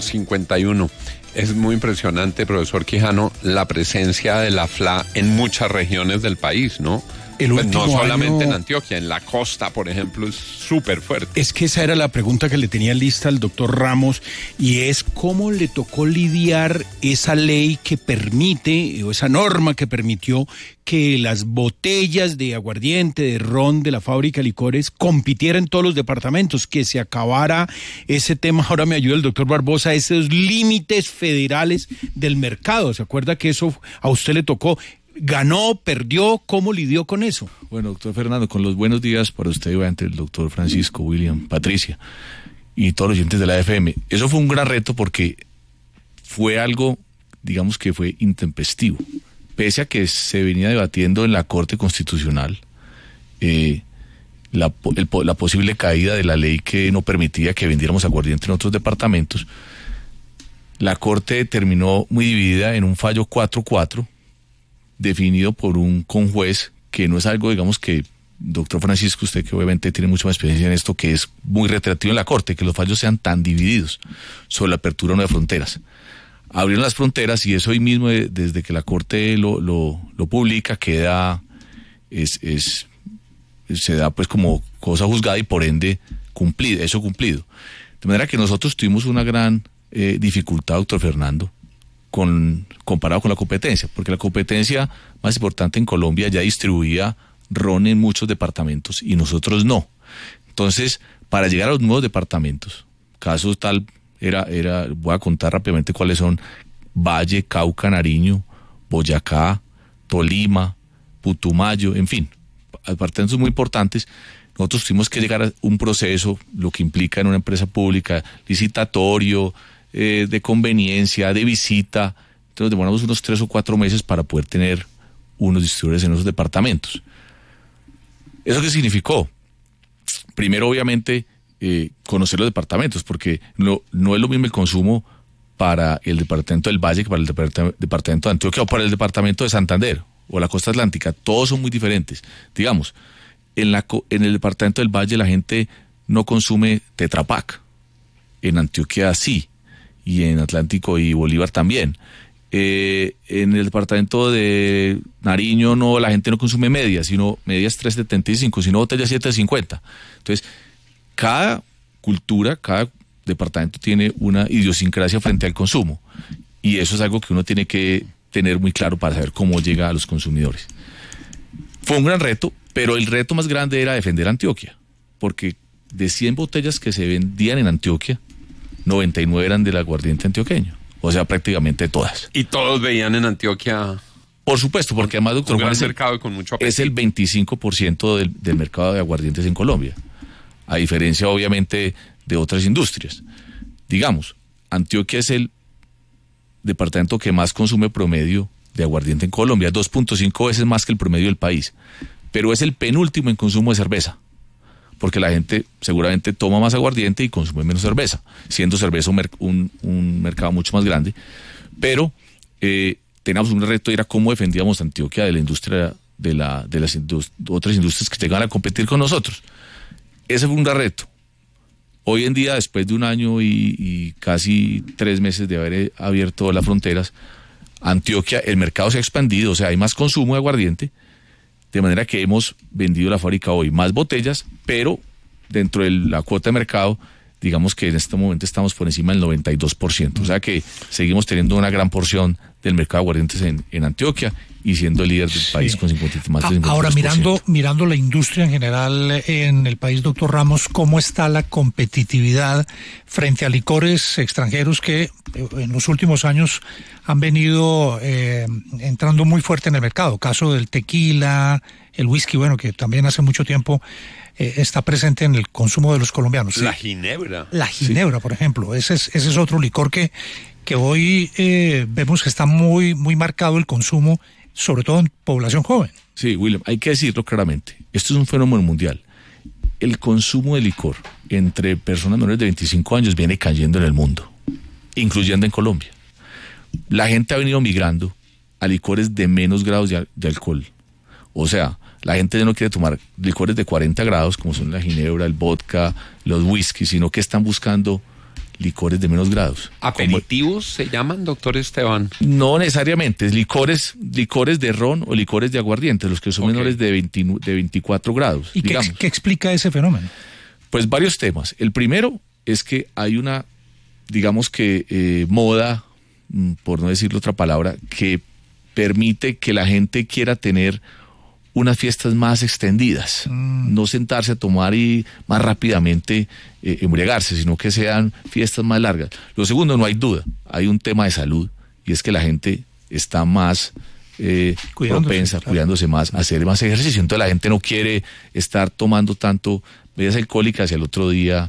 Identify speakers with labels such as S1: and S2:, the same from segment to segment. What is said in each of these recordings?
S1: 51. Es muy impresionante, profesor Quijano, la presencia de la FLA en muchas regiones del país, ¿no? Pues no solamente en Antioquia, en la costa, por ejemplo, es súper fuerte.
S2: Es que esa era la pregunta que le tenía lista al doctor Ramos, y es cómo le tocó lidiar esa ley que permite, o esa norma que permitió que las botellas de aguardiente, de ron de la fábrica de licores compitieran en todos los departamentos, que se acabara ese tema, ahora me ayuda el doctor Barbosa, esos límites federales del mercado. ¿Se acuerda que eso a usted le tocó? ¿Ganó, perdió? ¿Cómo lidió con eso?
S3: Bueno, doctor Fernando, con los buenos días para usted y obviamente el doctor Francisco, William, Patricia y todos los oyentes de la FM. Eso fue un gran reto porque fue algo, digamos que fue intempestivo. Pese a que se venía debatiendo en la Corte Constitucional la posible caída de la ley que no permitía que vendiéramos aguardiente en otros departamentos, la Corte terminó muy dividida en un fallo 4-4, definido por un conjuez, que no es algo, digamos, que doctor Francisco, usted que obviamente tiene mucha más experiencia en esto, que es muy reiterativo en la Corte, que los fallos sean tan divididos sobre la apertura o no de fronteras. Abrieron las fronteras y eso hoy mismo, desde que la Corte lo publica, queda, se da pues como cosa juzgada y por ende cumplido. De manera que nosotros tuvimos una gran dificultad, doctor Fernando, comparado con la competencia, porque la competencia más importante en Colombia ya distribuía ron en muchos departamentos y nosotros no. Entonces, para llegar a los nuevos departamentos, casos tal, voy a contar rápidamente cuáles son: Valle, Cauca, Nariño, Boyacá, Tolima, Putumayo, en fin, departamentos muy importantes. Nosotros tuvimos que llegar a un proceso, lo que implica en una empresa pública, licitatorio, de conveniencia, de visita. Entonces demoramos unos 3 o 4 meses para poder tener unos distribuidores en esos departamentos. ¿Eso qué significó? Primero, obviamente, conocer los departamentos, porque no es lo mismo el consumo para el departamento del Valle que para el departamento de Antioquia o para el departamento de Santander o la costa atlántica. Todos son muy diferentes. Digamos, en el departamento del Valle la gente no consume Tetra Pak. En Antioquia sí. Y en Atlántico y Bolívar también. En el departamento de Nariño la gente no consume medias, sino medias 3.75, sino botellas 7.50. Entonces, cada cultura, cada departamento tiene una idiosincrasia frente al consumo. Y eso es algo que uno tiene que tener muy claro para saber cómo llega a los consumidores. Fue un gran reto, pero el reto más grande era defender Antioquia, porque de 100 botellas que se vendían en Antioquia, 99 eran del aguardiente antioqueño, o sea, prácticamente todas.
S1: Y todos veían en Antioquia.
S3: Por supuesto, porque además, doctor Juan,
S1: mercado con mucho apetito.
S3: Es el 25% del mercado de aguardientes en Colombia, a diferencia obviamente de otras industrias. Digamos, Antioquia es el departamento que más consume promedio de aguardiente en Colombia, 2.5 veces más que el promedio del país, pero es el penúltimo en consumo de cerveza, porque la gente seguramente toma más aguardiente y consume menos cerveza, siendo cerveza un mercado mucho más grande. Pero teníamos un reto, era cómo defendíamos Antioquia de la industria, de las otras industrias que llegaban a competir con nosotros. Ese fue un gran reto. Hoy en día, después de un año y casi 3 meses de haber abierto las fronteras, Antioquia, el mercado se ha expandido, o sea, hay más consumo de aguardiente, de manera que hemos vendido la fábrica hoy más botellas, pero dentro de la cuota de mercado, digamos que en este momento estamos por encima del 92%. O sea que seguimos teniendo una gran porción del mercado de aguardientes en Antioquia y siendo el líder del país con más de 53%.
S4: Ahora, mirando la industria en general en el país, doctor Ramos, ¿cómo está la competitividad frente a licores extranjeros que en los últimos años han venido entrando muy fuerte en el mercado? Caso del tequila, el whisky, bueno, que también hace mucho tiempo está presente en el consumo de los colombianos.
S1: La ginebra.
S4: La ginebra, sí, por ejemplo. Ese es otro licor que hoy vemos que está muy, muy marcado el consumo, sobre todo en población joven.
S3: Sí, William, hay que decirlo claramente. Esto es un fenómeno mundial. El consumo de licor entre personas menores de 25 años viene cayendo en el mundo, incluyendo en Colombia. La gente ha venido migrando a licores de menos grados de alcohol. O sea, la gente ya no quiere tomar licores de 40 grados, como son la ginebra, el vodka, los whisky, sino que están buscando licores de menos grados.
S1: ¿Aperitivos se llaman, doctor Esteban?
S3: No necesariamente, licores de ron o licores de aguardiente, los que son menores de 24 grados.
S4: ¿Y qué explica ese fenómeno?
S3: Pues varios temas. El primero es que hay una, digamos que moda, por no decirle otra palabra, que permite que la gente quiera tener unas fiestas más extendidas, no sentarse a tomar y más rápidamente embriagarse, sino que sean fiestas más largas. Lo segundo, no hay duda, hay un tema de salud, y es que la gente está más propensa, cuidándose más, a hacer más ejercicio. Entonces la gente no quiere estar tomando tanto bebidas alcohólicas y al otro día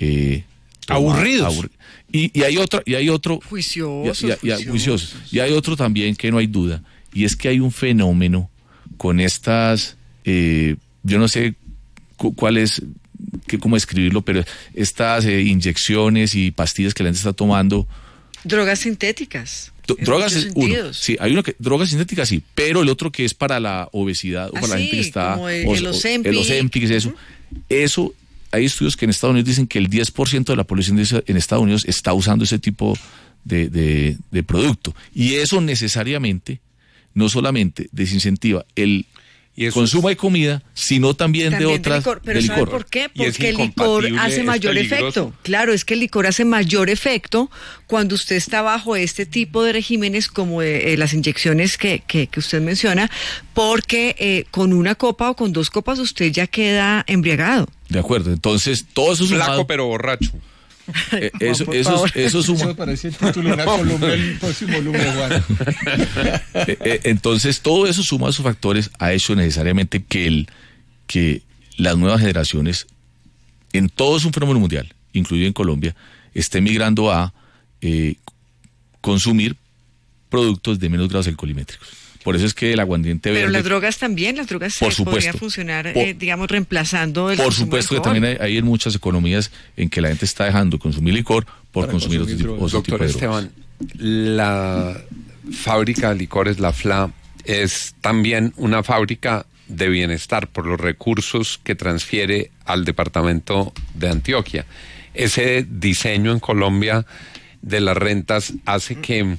S2: aburridos.
S3: Y hay otro
S5: juiciosos.
S3: Y hay otro también que no hay duda, y es que hay un fenómeno con estas, yo no sé cuál es, cómo escribirlo, pero estas inyecciones y pastillas que la gente está tomando.
S5: Drogas sintéticas.
S3: Drogas es uno. Sí, hay uno que drogas sintéticas sí, pero el otro que es para la obesidad o para la gente que está
S5: como el
S3: Ozempic, es eso. Eso, hay estudios que en Estados Unidos dicen que el 10% de la población en Estados Unidos está usando ese tipo de producto, y eso necesariamente no solamente desincentiva el consumo de comida, sino también de otras
S5: licor. Pero ¿sabe por qué? Porque el licor hace mayor efecto. Claro, es que el licor hace mayor efecto cuando usted está bajo este tipo de regímenes como las inyecciones que usted menciona, porque con una copa o con 2 copas usted ya queda embriagado.
S3: De acuerdo, entonces todo eso sumado,
S1: flaco pero borracho.
S3: Eso suma.
S2: Eso parece el título de una columna del próximo lunes, Juan.
S3: Entonces, todo eso suma a sus factores ha hecho necesariamente que las nuevas generaciones, en todo es un fenómeno mundial, incluido en Colombia, estén migrando a consumir productos de menos grados alcoholimétricos. Por eso es que el aguardiente verde...
S5: Pero las drogas también, podrían funcionar, digamos, reemplazando el
S3: Por
S5: consumo
S3: supuesto
S5: de
S3: que también hay en muchas economías en que la gente está dejando de consumir licor por consumir otro tipo de drogas.
S1: Doctor Esteban, la fábrica de licores, la FLA, es también una fábrica de bienestar por los recursos que transfiere al departamento de Antioquia. Ese diseño en Colombia de las rentas hace que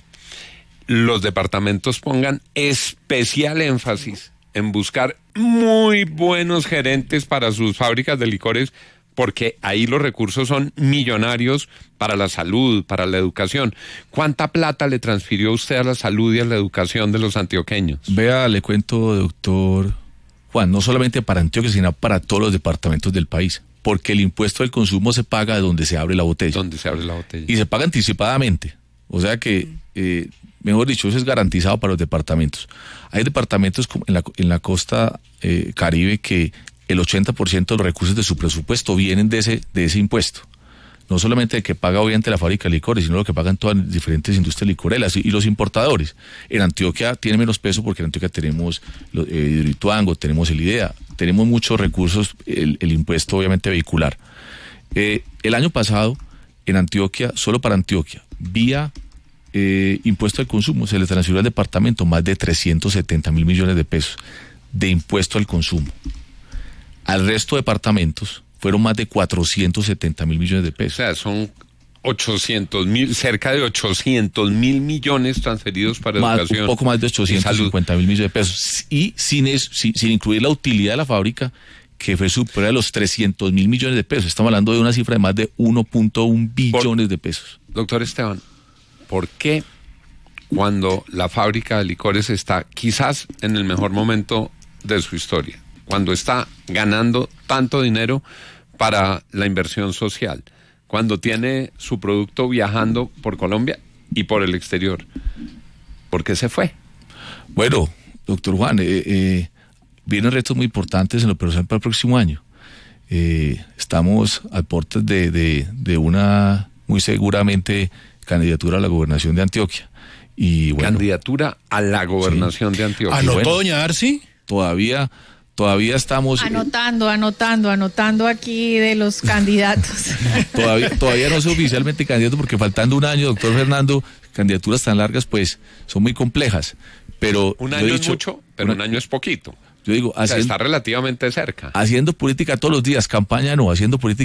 S1: los departamentos pongan especial énfasis en buscar muy buenos gerentes para sus fábricas de licores, porque ahí los recursos son millonarios para la salud, para la educación. ¿Cuánta plata le transfirió usted a la salud y a la educación de los antioqueños?
S3: Vea, le cuento, doctor Juan, no solamente para Antioquia, sino para todos los departamentos del país, porque el impuesto del consumo se paga de donde se abre la botella.
S1: Donde se abre la botella.
S3: Y se paga anticipadamente, o sea que... mejor dicho, eso es garantizado para los departamentos. Hay departamentos como en la costa Caribe que el 80% de los recursos de su presupuesto vienen de ese impuesto. No solamente el que paga obviamente la fábrica de licores, sino lo que pagan todas las diferentes industrias licoreras y los importadores. En Antioquia tiene menos peso porque en Antioquia tenemos Hidroituango, tenemos el IDEA, tenemos muchos recursos, el impuesto obviamente vehicular. El año pasado, en Antioquia, solo para Antioquia, vía impuesto al consumo, se le transfirió al departamento más de 370.000 millones de pesos de impuesto al consumo. Al resto de departamentos fueron más de 470.000 millones de pesos.
S1: O sea, son 800.000, cerca de 800.000 millones transferidos para educación.
S3: Un poco más de 850.000 millones de pesos. Y sin incluir la utilidad de la fábrica, que fue superior a los 300.000 millones de pesos. Estamos hablando de una cifra de más de 1.1 billones de pesos.
S1: Doctor Esteban, ¿por qué cuando la fábrica de licores está quizás en el mejor momento de su historia, cuando está ganando tanto dinero para la inversión social, cuando tiene su producto viajando por Colombia y por el exterior, por qué se fue?
S3: Bueno, doctor Juan, vienen retos muy importantes en lo personal para el próximo año. Estamos a puertas de una, muy seguramente, candidatura a la gobernación de Antioquia. Y bueno,
S1: candidatura a la gobernación de Antioquia.
S2: ¿Anotó, doña Arci?
S3: Todavía estamos...
S6: Anotando aquí de los candidatos.
S3: Todavía no soy oficialmente candidato porque faltando un año, doctor Fernando, candidaturas tan largas pues son muy complejas. Pero
S1: un año es mucho, pero un año es poquito.
S3: Yo digo,
S1: o sea, está relativamente cerca.
S3: Haciendo política todos los días, campaña no, haciendo política